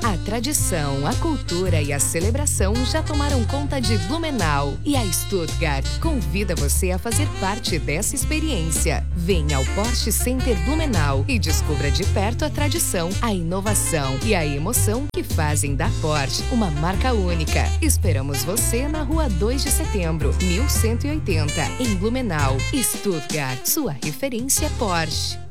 A tradição, a cultura e a celebração já tomaram conta de Blumenau. E a Stuttgart convida você a fazer parte dessa experiência. Venha ao Porsche Center Blumenau e descubra de perto a tradição, a inovação e a emoção que fazem da Porsche uma marca única. Esperamos você na Rua 2 de Setembro, 1180, em Blumenau. Stuttgart, sua referência Porsche.